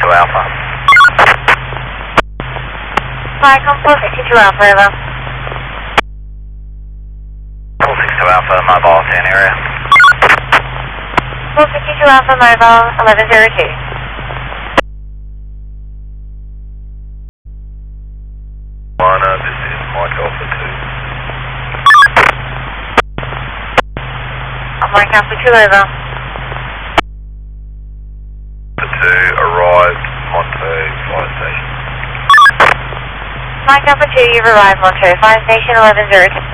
Alpha. Vicom 462 Alpha, over. 462 Alpha, mobile 10 area. 462 Alpha, mobile 1102. This is Mike Alpha 2. I'm Mike Alpha 2, over. Alpha 2 arrived Monte Fire Station. Mike Alpha 2, you've arrived Monterey Fire Station 1102.